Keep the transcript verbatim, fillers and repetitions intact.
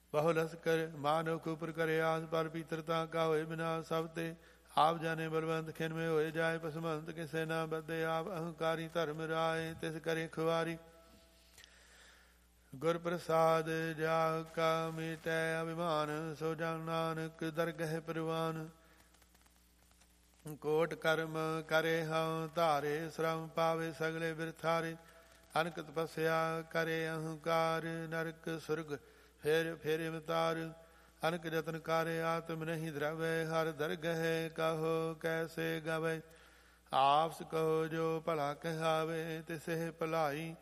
ਬਹੁ ਲਸਕਰ ਮਾਨੋ ਖੂਪਰ ਕਰੇ ਆਸ ਪਰ ਪੀਤਰਤਾ ਕਾ ਹੋਏ ਬਿਨਾ ਸਭ ਤੇ ਆਪ ਜਾਣੇ ਬਲਵੰਤ ਖਿਨ ਮੇ ਹੋਏ ਜਾਏ ਪਸਮੰਤ ਕਿਸੇ ਨਾ ਬੱਦੇ ਆਪ ਅਹੰਕਾਰੀ ਧਰਮ ਰਾਏ ਤਿਸ ਕਰੇ ਖੁਆਰੀ ਗੁਰ ਪ੍ਰਸਾਦ ਜਾ ਕਾ ਮਿਟੈ ਅਭਿਮਾਨ ਸੋ ਜਨ ਨਾਨਕ ਦਰਗਹਿ ਪ੍ਰਵਾਨ ਕੋਟ ਕਰਮ ਕਰੇ ਹਉ ਧਾਰੇ ਸ਼ਰਮ ਪਾਵੇ ਸਗਲੇ ਬਿਰਥਾਰੇ ਅਨਕ ਤਪੱਸਿਆ ਕਰੇ ਅਹੰਕਾਰ ਨਰਕ ਸੁਰਗ ਫੇਰ ਫੇਰ ਅਵਤਾਰ ਅਨਕ ਜਤਨ ਕਾਰੇ ਆਤਮ ਨਹੀਂ ਦਰਵੈ ਹਰ ਦਰਗਹਿ ਕਹੋ ਕੈਸੇ ਗਵੇ ਆਪਸ ਕਹੋ ਜੋ ਭਲਾ ਕਹਾਵੇ ਤਿਸੇ ਭਲਾਈ